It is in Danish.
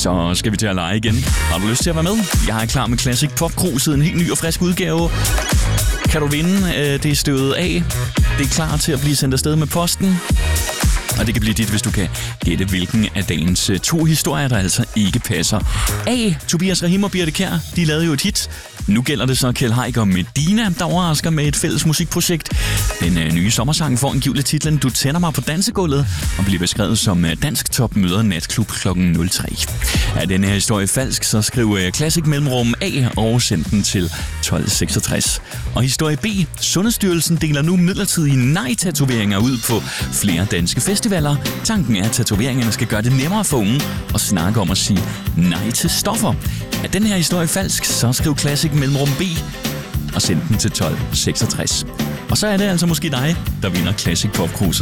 Så skal vi til at lege igen. Har du lyst til at være med? Jeg er klar med Classic Pop Cruiset, en helt ny og frisk udgave. Kan du vinde? Det er støvet af. Det er klar til at blive sendt afsted med posten. Og det kan blive dit, hvis du kan gætte, hvilken af dagens 2 historier, der altså ikke passer. A. Tobias Rahim og Birte Kjær, de lavede jo et hit. Nu gælder det så Kjeld Haik og Medina, der overrasker med et fælles musikprojekt. Den nye sommersang får angiveligt titlen Du tænder mig på dansegulvet og bliver beskrevet som dansk top møder natklub kl. 03. Er denne her historie falsk, så skriv Classic mellemrum A og send den til 1266. Og historie B. Sundhedsstyrelsen deler nu midlertidige nej-tatoveringer ud på flere danske festivaler. Tanken er, at tatoveringerne skal gøre det nemmere for unge at snakke om at sige nej til stoffer. Er den her historie falsk, så skriv Classic mellemrum B og send den til 1266. Og så er det altså måske dig, der vinder Classic Pop Cruiset.